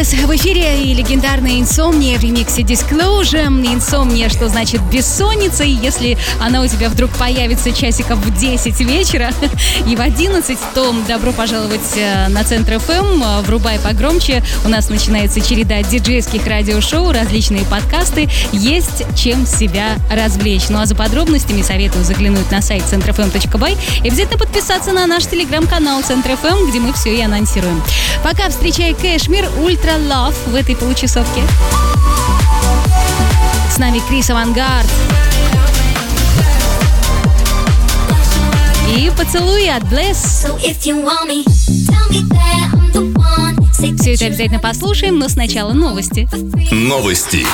Блесс в эфире и легендарная «Инсомния» в ремиксе Disclosure. «Инсомния», что значит бессонница, и если она у тебя вдруг появится часиков в 10 вечера и в 11, то добро пожаловать на Центр ФМ. Врубай погромче. У нас начинается череда диджейских радиошоу, различные подкасты. Есть чем себя развлечь. Ну а за подробностями советую заглянуть на сайт centrfm.by и обязательно подписаться на наш телеграм-канал Центр ФМ, где мы все и анонсируем. Пока встречай Кэшмир, Ультра Лав в этой получасовке. С нами Крис Авангард. И поцелуй от Блесс. Все это обязательно послушаем, но сначала новости. Новости.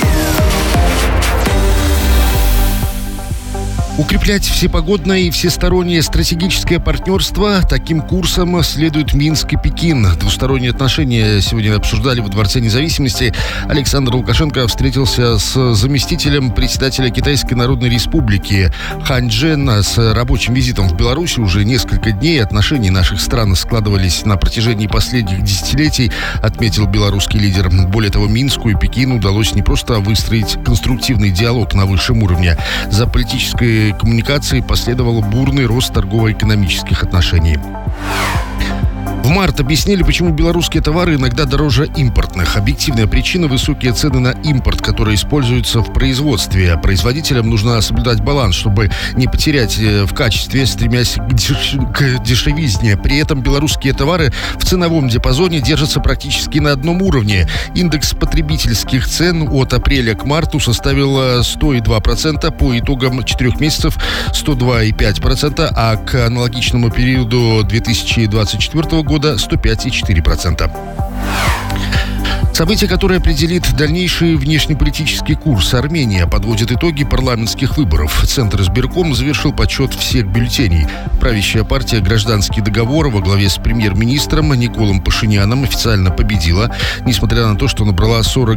Укреплять всепогодное и всестороннее стратегическое партнерство. Таким курсом следует Минск и Пекин. Двусторонние отношения сегодня обсуждали во Дворце независимости. Александр Лукашенко встретился с заместителем председателя Китайской Народной Республики Хань Чжэн с рабочим визитом в Беларуси. Уже несколько дней отношения наших стран складывались на протяжении последних десятилетий, отметил белорусский лидер. Более того, Минску и Пекину удалось не просто выстроить конструктивный диалог на высшем уровне. За политической коммуникации последовал бурный рост торгово-экономических отношений. В март объяснили, почему белорусские товары иногда дороже импортных. Объективная причина – высокие цены на импорт, которые используются в производстве. Производителям нужно соблюдать баланс, чтобы не потерять в качестве, стремясь к дешевизне. При этом белорусские товары в ценовом диапазоне держатся практически на одном уровне. Индекс потребительских цен от апреля к марту составил 102%, по итогам 4 месяцев 102,5%, а к аналогичному периоду 2024 года 105,4%. Событие, которое определит дальнейший внешнеполитический курс. Армения подводит итоги парламентских выборов. Центр избирком завершил подсчет всех бюллетеней. Правящая партия «Гражданский договор» во главе с премьер-министром Николом Пашиняном официально победила, несмотря на то, что набрала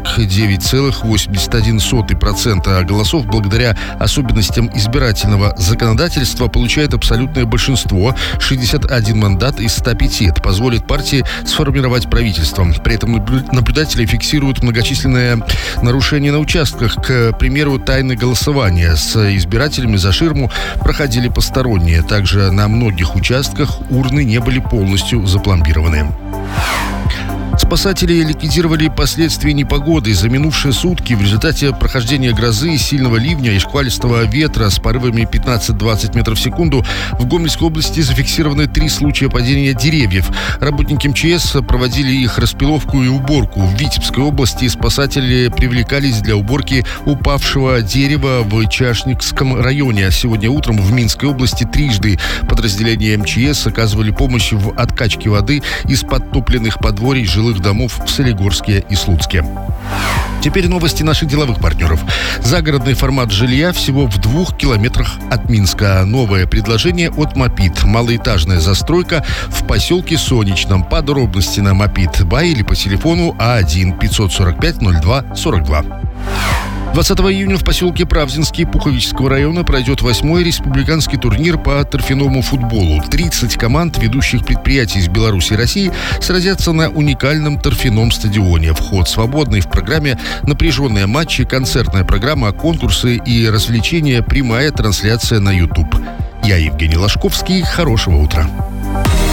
49,81% голосов. Благодаря особенностям избирательного законодательства получает абсолютное большинство, 61 мандат из 105. Это позволит партии сформировать правительство. При этом наблюдатели фиксируют многочисленные нарушения на участках. К примеру, тайны голосования. С избирателями за ширму проходили посторонние. Также на многих участках урны не были полностью запломбированы. Спасатели ликвидировали последствия непогоды. За минувшие сутки в результате прохождения грозы, сильного ливня и шквалистого ветра с порывами 15-20 метров в секунду в Гомельской области зафиксированы 3 случая падения деревьев. Работники МЧС проводили их распиловку и уборку. В Витебской области спасатели привлекались для уборки упавшего дерева в Чашникском районе. А сегодня утром в Минской области трижды подразделения МЧС оказывали помощь в откачке воды из подтопленных подворий жилых домов в Солигорске и Слуцке. Теперь новости наших деловых партнеров. Загородный формат жилья всего в 2 километрах от Минска. Новое предложение от Мопит. Малоэтажная застройка в поселке Солнечном. Подробности на Мопит.бай или по телефону А1 545 02 42. 20 июня в поселке Правдинский Пуховического района пройдет 8-й республиканский турнир по торфяному футболу. 30 команд ведущих предприятий из Беларуси и России сразятся на уникальном торфяном стадионе. Вход свободный. В программе напряженные матчи, концертная программа, конкурсы и развлечения, прямая трансляция на YouTube. Я Евгений Ложковский. Хорошего утра.